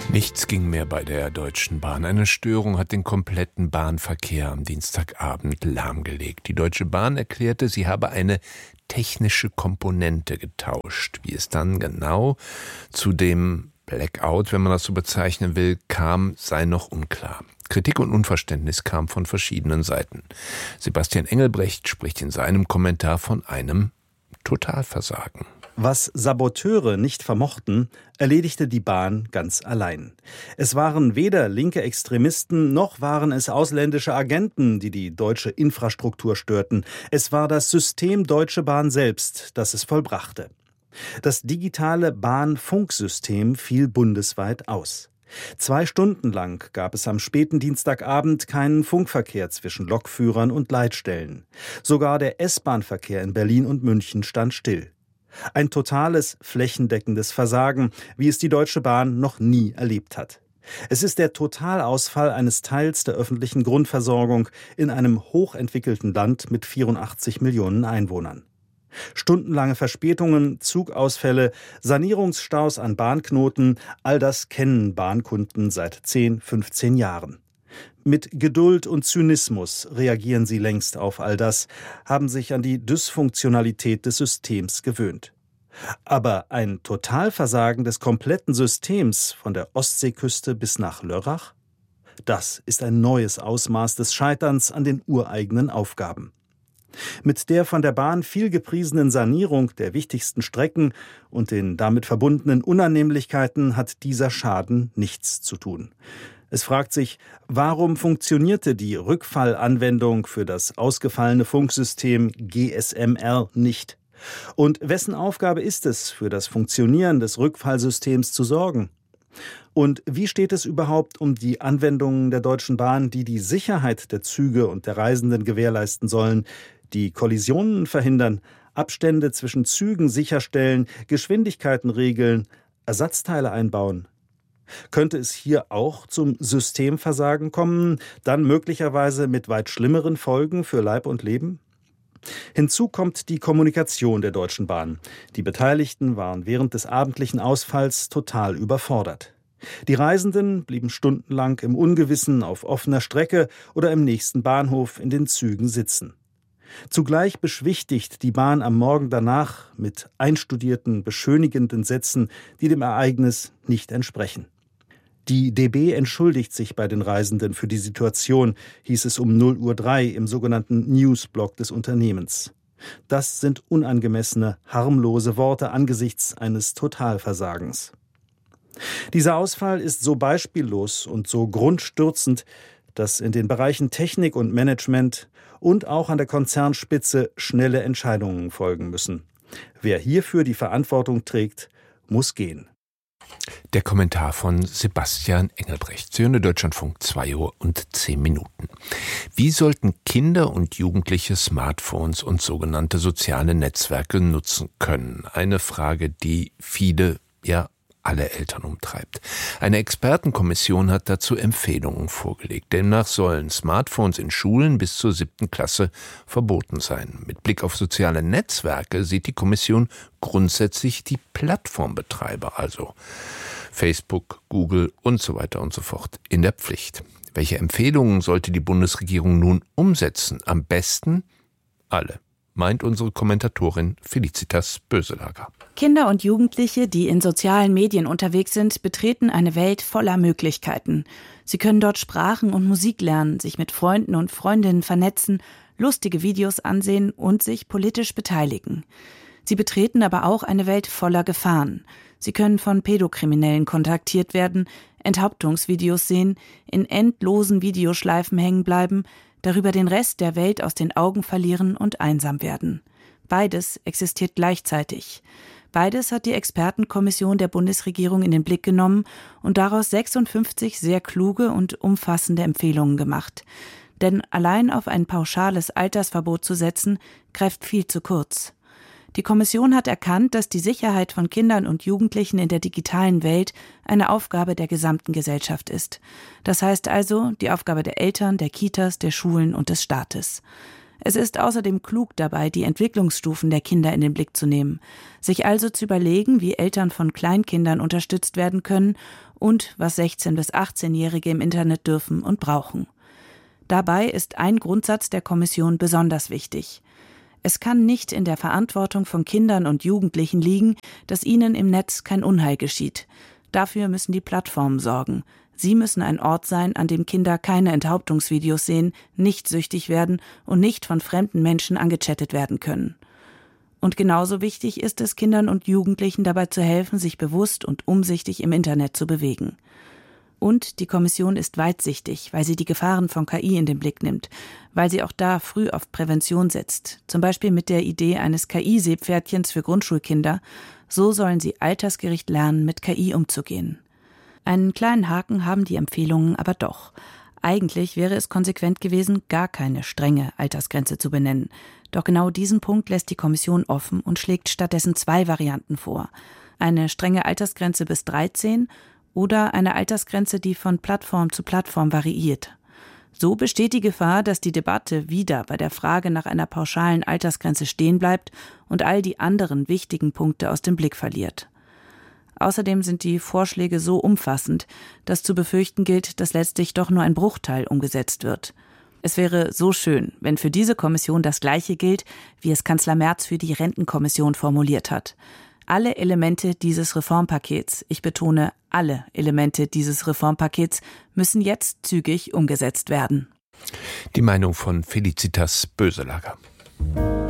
Nichts ging mehr bei der Deutschen Bahn. Eine Störung hat den kompletten Bahnverkehr am Dienstagabend lahmgelegt. Die Deutsche Bahn erklärte, sie habe eine technische Komponente getauscht. Wie es dann genau zu dem Blackout, wenn man das so bezeichnen will, kam, sei noch unklar. Kritik und Unverständnis kam von verschiedenen Seiten. Sebastian Engelbrecht spricht in seinem Kommentar von einem Totalversagen. Was Saboteure nicht vermochten, erledigte die Bahn ganz allein. Es waren weder linke Extremisten, noch waren es ausländische Agenten, die die deutsche Infrastruktur störten. Es war das System Deutsche Bahn selbst, das es vollbrachte. Das digitale Bahnfunksystem fiel bundesweit aus. 2 Stunden lang gab es am späten Dienstagabend keinen Funkverkehr zwischen Lokführern und Leitstellen. Sogar der S-Bahn-Verkehr in Berlin und München stand still. Ein totales, flächendeckendes Versagen, wie es die Deutsche Bahn noch nie erlebt hat. Es ist der Totalausfall eines Teils der öffentlichen Grundversorgung in einem hochentwickelten Land mit 84 Millionen Einwohnern. Stundenlange Verspätungen, Zugausfälle, Sanierungsstaus an Bahnknoten, all das kennen Bahnkunden seit 10, 15 Jahren. Mit Geduld und Zynismus reagieren sie längst auf all das, haben sich an die Dysfunktionalität des Systems gewöhnt. Aber ein Totalversagen des kompletten Systems von der Ostseeküste bis nach Lörrach? Das ist ein neues Ausmaß des Scheiterns an den ureigenen Aufgaben. Mit der von der Bahn viel gepriesenen Sanierung der wichtigsten Strecken und den damit verbundenen Unannehmlichkeiten hat dieser Schaden nichts zu tun. Es fragt sich, warum funktionierte die Rückfallanwendung für das ausgefallene Funksystem GSM-R nicht? Und wessen Aufgabe ist es, für das Funktionieren des Rückfallsystems zu sorgen? Und wie steht es überhaupt um die Anwendungen der Deutschen Bahn, die die Sicherheit der Züge und der Reisenden gewährleisten sollen, die Kollisionen verhindern, Abstände zwischen Zügen sicherstellen, Geschwindigkeiten regeln, Ersatzteile einbauen? Könnte es hier auch zum Systemversagen kommen, dann möglicherweise mit weit schlimmeren Folgen für Leib und Leben? Hinzu kommt die Kommunikation der Deutschen Bahn. Die Beteiligten waren während des abendlichen Ausfalls total überfordert. Die Reisenden blieben stundenlang im Ungewissen auf offener Strecke oder im nächsten Bahnhof in den Zügen sitzen. Zugleich beschwichtigt die Bahn am Morgen danach mit einstudierten, beschönigenden Sätzen, die dem Ereignis nicht entsprechen. Die DB entschuldigt sich bei den Reisenden für die Situation, hieß es um 0:03 Uhr im sogenannten Newsblog des Unternehmens. Das sind unangemessene, harmlose Worte angesichts eines Totalversagens. Dieser Ausfall ist so beispiellos und so grundstürzend, dass in den Bereichen Technik und Management und auch an der Konzernspitze schnelle Entscheidungen folgen müssen. Wer hierfür die Verantwortung trägt, muss gehen. Der Kommentar von Sebastian Engelbrecht. Sie hören Deutschlandfunk 2:10 Uhr. Wie sollten Kinder und Jugendliche Smartphones und sogenannte soziale Netzwerke nutzen können? Eine Frage, die viele, ja alle Eltern umtreibt. Eine Expertenkommission hat dazu Empfehlungen vorgelegt. Demnach sollen Smartphones in Schulen bis zur 7. Klasse verboten sein. Mit Blick auf soziale Netzwerke sieht die Kommission grundsätzlich die Plattformbetreiber, also Facebook, Google und so weiter und so fort, in der Pflicht. Welche Empfehlungen sollte die Bundesregierung nun umsetzen? Am besten alle, meint unsere Kommentatorin Felicitas Böselager. Kinder und Jugendliche, die in sozialen Medien unterwegs sind, betreten eine Welt voller Möglichkeiten. Sie können dort Sprachen und Musik lernen, sich mit Freunden und Freundinnen vernetzen, lustige Videos ansehen und sich politisch beteiligen. Sie betreten aber auch eine Welt voller Gefahren. Sie können von Pädokriminellen kontaktiert werden, Enthauptungsvideos sehen, in endlosen Videoschleifen hängen bleiben, darüber den Rest der Welt aus den Augen verlieren und einsam werden. Beides existiert gleichzeitig. Beides hat die Expertenkommission der Bundesregierung in den Blick genommen und daraus 56 sehr kluge und umfassende Empfehlungen gemacht. Denn allein auf ein pauschales Altersverbot zu setzen, greift viel zu kurz. Die Kommission hat erkannt, dass die Sicherheit von Kindern und Jugendlichen in der digitalen Welt eine Aufgabe der gesamten Gesellschaft ist. Das heißt also die Aufgabe der Eltern, der Kitas, der Schulen und des Staates. Es ist außerdem klug dabei, die Entwicklungsstufen der Kinder in den Blick zu nehmen, sich also zu überlegen, wie Eltern von Kleinkindern unterstützt werden können und was 16- bis 18-Jährige im Internet dürfen und brauchen. Dabei ist ein Grundsatz der Kommission besonders wichtig. Es kann nicht in der Verantwortung von Kindern und Jugendlichen liegen, dass ihnen im Netz kein Unheil geschieht. Dafür müssen die Plattformen sorgen. Sie müssen ein Ort sein, an dem Kinder keine Enthauptungsvideos sehen, nicht süchtig werden und nicht von fremden Menschen angechattet werden können. Und genauso wichtig ist es, Kindern und Jugendlichen dabei zu helfen, sich bewusst und umsichtig im Internet zu bewegen. Und die Kommission ist weitsichtig, weil sie die Gefahren von KI in den Blick nimmt, weil sie auch da früh auf Prävention setzt, zum Beispiel mit der Idee eines KI-Seepferdchens für Grundschulkinder. So sollen sie altersgerecht lernen, mit KI umzugehen. Einen kleinen Haken haben die Empfehlungen aber doch. Eigentlich wäre es konsequent gewesen, gar keine strenge Altersgrenze zu benennen. Doch genau diesen Punkt lässt die Kommission offen und schlägt stattdessen 2 Varianten vor. Eine strenge Altersgrenze bis 13 oder eine Altersgrenze, die von Plattform zu Plattform variiert. So besteht die Gefahr, dass die Debatte wieder bei der Frage nach einer pauschalen Altersgrenze stehen bleibt und all die anderen wichtigen Punkte aus dem Blick verliert. Außerdem sind die Vorschläge so umfassend, dass zu befürchten gilt, dass letztlich doch nur ein Bruchteil umgesetzt wird. Es wäre so schön, wenn für diese Kommission das Gleiche gilt, wie es Kanzler Merz für die Rentenkommission formuliert hat. Alle Elemente dieses Reformpakets, ich betone, alle Elemente dieses Reformpakets, müssen jetzt zügig umgesetzt werden. Die Meinung von Felicitas Böselager.